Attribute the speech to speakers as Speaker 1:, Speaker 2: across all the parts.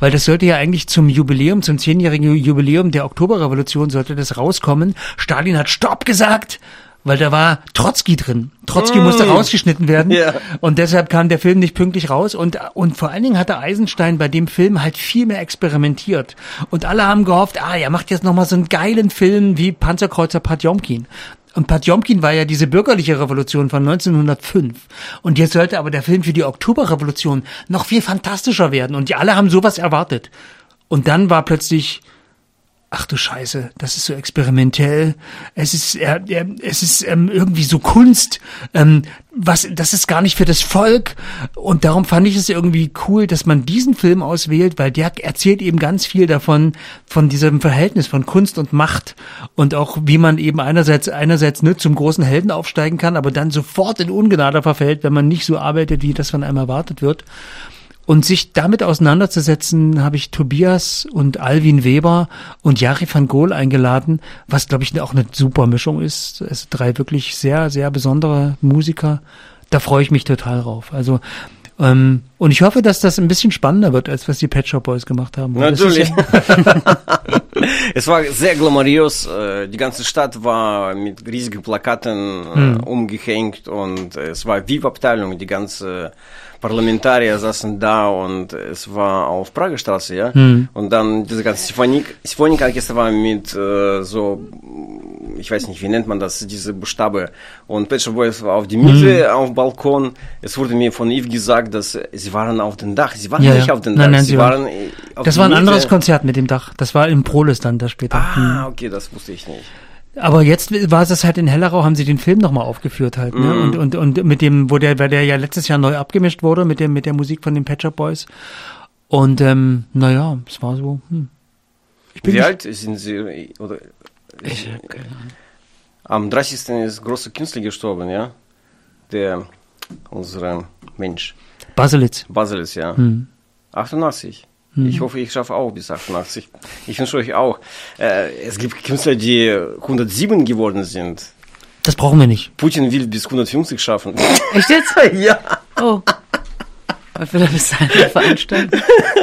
Speaker 1: weil das sollte ja eigentlich zum 10-jährigen Jubiläum der Oktoberrevolution sollte das rauskommen. Stalin hat Stopp gesagt, weil da war Trotzki drin. Trotzki musste rausgeschnitten werden und deshalb kam der Film nicht pünktlich raus und vor allen Dingen hatte Eisenstein bei dem Film halt viel mehr experimentiert und alle haben gehofft, er macht jetzt nochmal so einen geilen Film wie Panzerkreuzer Potjomkin. Und Potjomkin war ja diese bürgerliche Revolution von 1905. Und jetzt sollte aber der Film für die Oktoberrevolution noch viel fantastischer werden. Und die alle haben sowas erwartet. Und dann war plötzlich, ach du Scheiße, das ist so experimentell. Es ist irgendwie so Kunst. Das ist gar nicht für das Volk. Und darum fand ich es irgendwie cool, dass man diesen Film auswählt, weil der erzählt eben ganz viel davon, von diesem Verhältnis von Kunst und Macht. Und auch, wie man eben einerseits zum großen Helden aufsteigen kann, aber dann sofort in Ungnade verfällt, wenn man nicht so arbeitet, wie das von einem erwartet wird. Und sich damit auseinanderzusetzen, habe ich Tobias und Alwin Weber und Jari van Gool eingeladen, was, glaube ich, auch eine super Mischung ist. Es sind 3 wirklich sehr, sehr besondere Musiker. Da freue ich mich total drauf. Also, und ich hoffe, dass das ein bisschen spannender wird, als was die Pet Shop Boys gemacht haben.
Speaker 2: Natürlich. Es war sehr glamourös. Die ganze Stadt war mit riesigen Plakaten umgehängt und es war VIP-Abteilung, die ganze Parlamentarier saßen da und es war auf Prager Straße, ja. Und dann diese ganze Symphonieorchester war mit so, ich weiß nicht, wie nennt man das, diese Buchstabe. Und Pet Shop Boys war auf die Mitte, auf dem Balkon. Es wurde mir von Yves gesagt, dass sie waren auf dem Dach. Sie waren nicht auf dem Dach.
Speaker 1: Nein, sie waren auf das war ein anderes Konzert mit dem Dach. Das war im Proles dann da später.
Speaker 2: Okay, das wusste ich nicht.
Speaker 1: Aber jetzt war es halt in Hellerau, haben sie den Film nochmal aufgeführt halt, ne? Und mit dem, weil der ja letztes Jahr neu abgemischt wurde mit der Musik von den Pet Shop Boys. Und naja, es war so.
Speaker 2: Wie alt sind Sie? Oder?
Speaker 1: Ich habe keine Ahnung.
Speaker 2: Am 30. ist großer Künstler gestorben, ja? Unser Mensch.
Speaker 1: Baselitz,
Speaker 2: ja. 88. Ich hoffe, ich schaffe auch bis 88. Ich wünsche euch auch. Es gibt Künstler, die 107 geworden sind.
Speaker 1: Das brauchen wir nicht.
Speaker 2: Putin will bis 150 schaffen.
Speaker 3: Echt jetzt?
Speaker 2: Ja.
Speaker 3: Oh. Was will er bis dahin veranstalten?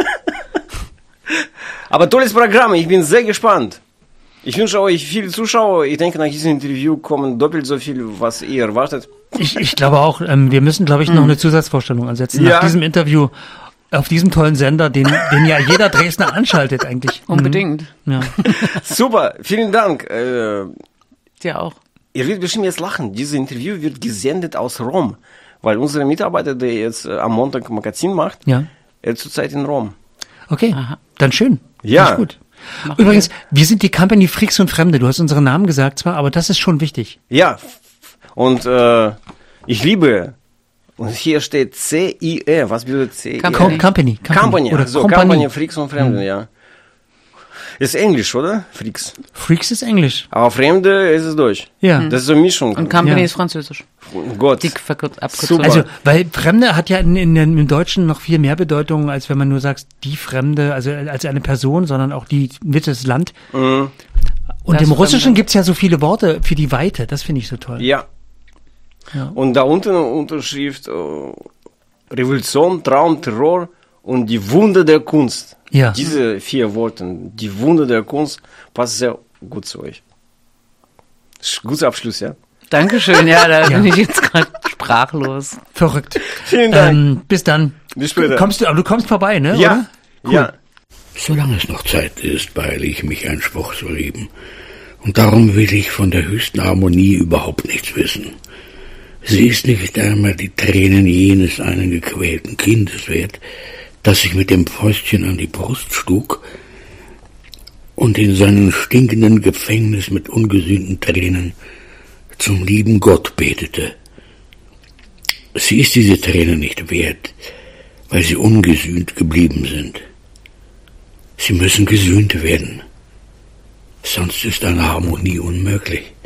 Speaker 2: Aber tolles Programm. Ich bin sehr gespannt. Ich wünsche euch viele Zuschauer. Ich denke, nach diesem Interview kommen doppelt so viel, was ihr erwartet.
Speaker 1: Ich glaube auch. Wir müssen, glaube ich, noch eine Zusatzvorstellung ansetzen. Nach diesem Interview auf diesem tollen Sender, den ja jeder Dresdner anschaltet eigentlich.
Speaker 3: Unbedingt.
Speaker 1: Ja.
Speaker 2: Super, vielen Dank.
Speaker 3: Dir auch.
Speaker 2: Ihr werdet bestimmt jetzt lachen. Dieses Interview wird gesendet aus Rom, weil unser Mitarbeiter, der jetzt am Montag Magazin macht, er ist zurzeit in Rom.
Speaker 1: Okay, dann schön.
Speaker 2: Ja.
Speaker 1: Gut. Übrigens, wir sind die Company Freaks und Fremde. Du hast unseren Namen gesagt zwar, aber das ist schon wichtig.
Speaker 2: Ja, und ich liebe... Und hier steht C-I-E. Was bedeutet C-I-E?
Speaker 1: Company.
Speaker 2: Oder so, Company, Freaks und Fremde, ja. Ist Englisch, oder? Freaks.
Speaker 1: Freaks ist Englisch.
Speaker 2: Aber Fremde ist es Deutsch.
Speaker 1: Ja.
Speaker 2: Das ist so eine Mischung.
Speaker 3: Und Company ist Französisch.
Speaker 2: Gott.
Speaker 3: Dick abgekürzt.
Speaker 2: Super.
Speaker 1: Also, weil Fremde hat ja im Deutschen noch viel mehr Bedeutung, als wenn man nur sagt, die Fremde, also als eine Person, sondern auch das Land. Und im Russischen gibt's ja so viele Worte für die Weite. Das finde ich so toll.
Speaker 2: Ja. Und da unten Unterschrift Revolution, Traum, Terror und die Wunder der Kunst.
Speaker 1: Ja.
Speaker 2: Diese 4 Worte, die Wunder der Kunst, passen sehr gut zu euch. Guter Abschluss, ja?
Speaker 3: Dankeschön, da bin ich jetzt gerade sprachlos.
Speaker 1: Verrückt.
Speaker 2: Vielen Dank.
Speaker 1: Bis dann.
Speaker 2: Bis später.
Speaker 1: Aber du kommst vorbei, ne?
Speaker 2: Ja.
Speaker 1: Oder? Cool.
Speaker 2: Ja.
Speaker 4: Solange es noch Zeit ist, beeile ich mich, einen Spruch zu lieben. Und darum will ich von der höchsten Harmonie überhaupt nichts wissen. Sie ist nicht einmal die Tränen jenes einen gequälten Kindes wert, das sich mit dem Fäustchen an die Brust schlug und in seinem stinkenden Gefängnis mit ungesühnten Tränen zum lieben Gott betete. Sie ist diese Tränen nicht wert, weil sie ungesühnt geblieben sind. Sie müssen gesühnt werden, sonst ist eine Harmonie unmöglich.